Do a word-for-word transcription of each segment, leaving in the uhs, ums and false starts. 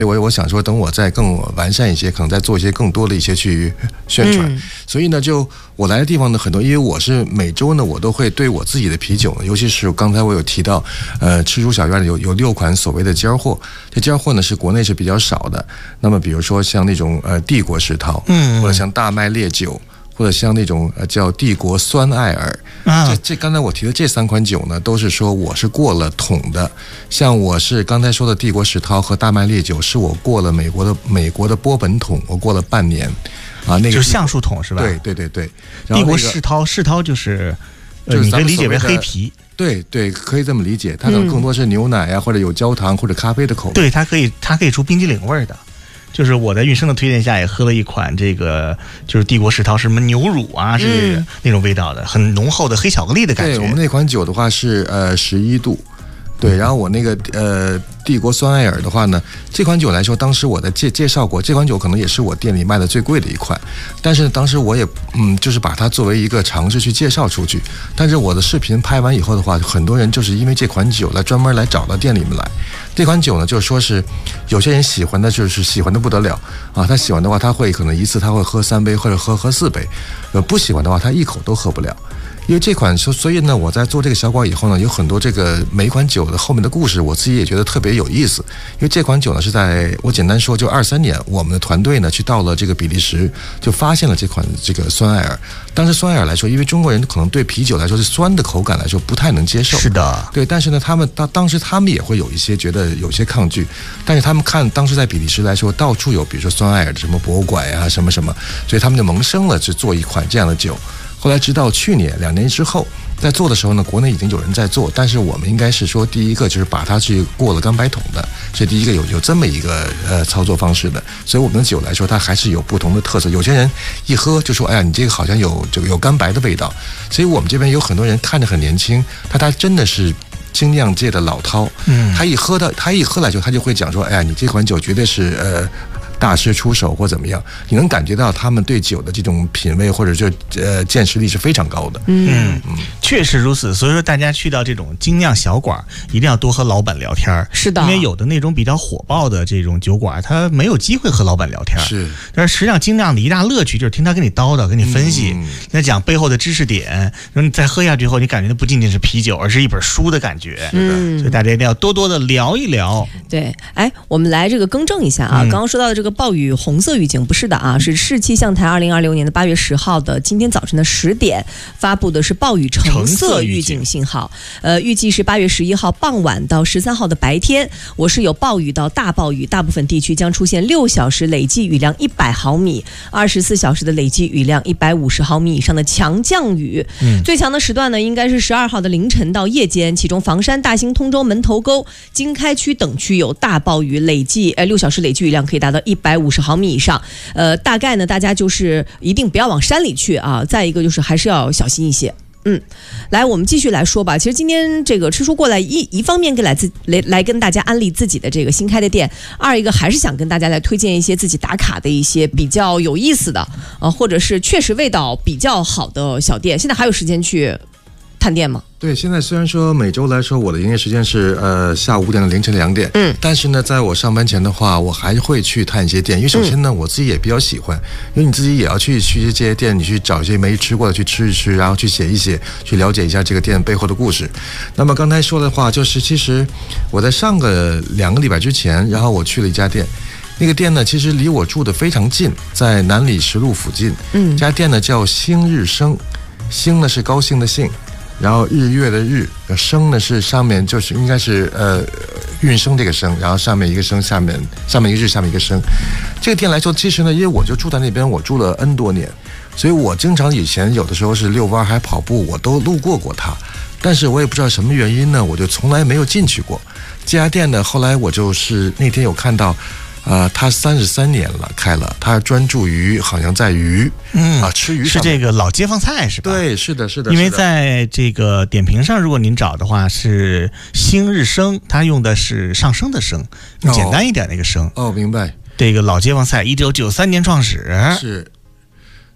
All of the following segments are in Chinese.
我我想说，等我再更完善一些，可能再做一些更多的一些去宣传。嗯、所以呢，就我来的地方呢，很多，因为我是每周呢，我都会对我自己的啤酒呢，尤其是刚才我有提到，呃，赤猪小院有有六款所谓的尖货，这尖货呢是国内是比较少的。那么比如说像那种呃帝国石涛，嗯，或者像大麦烈酒。或者像那种呃叫帝国酸艾尔，啊、这这刚才我提的这三款酒呢，都是说我是过了桶的。像我是刚才说的帝国石涛和大麦烈酒，是我过了美国的美国的波本桶，我过了半年，啊，那个就是橡树桶是吧？ 对对对对。 那个、帝国世涛，世涛就是，呃，你可以理解为黑啤。 对对，可以这么理解。它可能更多是牛奶呀、啊，或者有焦糖或者咖啡的口味。 对，它可以它可以出冰激凌味的。就是我在韵生的推荐下也喝了一款这个，就是帝国世涛，什么牛乳啊，是那种味道的，很浓厚的黑巧克力的感觉。 对，我们那款酒的话是呃十一度，对，然后我那个呃帝国酸艾尔的话呢，这款酒来说，当时我在介介绍过，这款酒可能也是我店里卖的最贵的一款，但是当时我也嗯就是把它作为一个尝试去介绍出去，但是我的视频拍完以后的话，很多人就是因为这款酒来专门来找到店里面来。这款酒呢，就是说是有些人喜欢的，就是喜欢的不得了啊。他喜欢的话，他会可能一次他会喝三杯或者喝喝四杯，呃，不喜欢的话，他一口都喝不了。因为这款，所以呢，我在做这个小馆以后呢，有很多这个每一款酒的后面的故事，我自己也觉得特别有意思。因为这款酒呢，是在我简单说，就二三年，我们的团队呢去到了这个比利时，就发现了这款这个酸艾尔。当时酸艾尔来说，因为中国人可能对啤酒来说是酸的口感来说不太能接受， 是的， 对。但是呢，他们当当时他们也会有一些觉得有些抗拒，但是他们看当时在比利时来说，到处有比如说酸艾尔的什么博物馆呀、啊，什么什么，所以他们就萌生了去做一款这样的酒。后来直到去年两年之后，在做的时候呢，国内已经有人在做，但是我们应该是说第一个就是把它去过了干白桶的，是第一个有有这么一个呃操作方式的。所以我们的酒来说，它还是有不同的特色。有些人一喝就说，哎呀，你这个好像有这个有干白的味道。所以我们这边有很多人看着很年轻，但他真的是精酿界的老饕。嗯，他一喝的，他一喝来就他就会讲说，哎呀，你这款酒绝对是呃。大师出手或怎么样，你能感觉到他们对酒的这种品味或者就呃见识力是非常高的。 嗯嗯，确实如此。所以说，大家去到这种精酿小馆，一定要多和老板聊天。 是的， 因为有的那种比较火爆的这种酒馆，他没有机会和老板聊天。 是， 但是实际上精酿的一大乐趣就是听他跟你叨叨，跟你分析，嗯、跟他讲背后的知识点。然后你再喝下去以后，你感觉的不仅仅是啤酒，而是一本书的感觉。嗯，所以大家一定要多多的聊一聊。 对，哎，我们来这个更正一下啊，嗯、刚刚说到的这个。暴雨红色预警不是的啊，是市气象台二零二六年的八月十号的今天早晨的十点发布的是暴雨橙色预警信号。呃，预计是八月十一号傍晚到十三号的白天，我市有暴雨到大暴雨，大部分地区将出现六小时累计雨量一百毫米，二十四小时的累计雨量一百五十毫米以上的强降雨。嗯，最强的时段呢，应该是十二号的凌晨到夜间，其中房山、大兴、通州、门头沟、经开区等区有大暴雨，累计呃六小时累计雨量可以达到一百五十毫米以上。呃，大概呢，大家就是一定不要往山里去啊。再一个就是还是要小心一些。嗯，来，我们继续来说吧。其实今天这个吃书过来一一方面给来自来来跟大家安利自己的这个新开的店，二一个还是想跟大家来推荐一些自己打卡的一些比较有意思的呃，或者是确实味道比较好的小店。现在还有时间去探店吗？ 对，现在虽然说每周来说我的营业时间是呃下午五点到凌晨两点，嗯，但是呢，在我上班前的话，我还会去探一些店，因为首先呢，嗯、我自己也比较喜欢，因为你自己也要去去这些店，你去找一些没吃过的去吃一吃，然后去写一写，去了解一下这个店背后的故事。那么刚才说的话，就是其实我在上个两个礼拜之前，然后我去了一家店。那个店呢，其实离我住的非常近，在南礼石路附近。嗯，这家店呢叫兴日升，兴呢是高兴的兴。然后日月的日，升呢是上面就是应该是呃运升这个升，然后上面一个升，下面上面一个日，下面一个升。这个店来说，其实呢，因为我就住在那边，我住了 N 多年，所以我经常以前有的时候是遛弯还跑步，我都路过过它。但是我也不知道什么原因呢，我就从来没有进去过这家店呢。后来我就是那天有看到。呃，他三十三年了，开了，他专注于好像在鱼，嗯啊，吃鱼是这个老街坊菜是吧？ 对，是的，是的。 因为在这个点评上，如果您找的话是兴日升，它用的是上升的升，更简单一点那个升。 哦，明白。 这个老街坊菜，一九九三年创始， 是。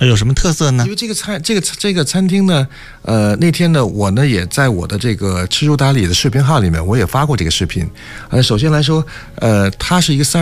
有什么特色呢？ 因为这个餐这个这个餐厅呢，呃，那天呢，我呢也在我的这个吃住打理的视频号里面，我也发过这个视频。呃，首先来说，呃，它是一个三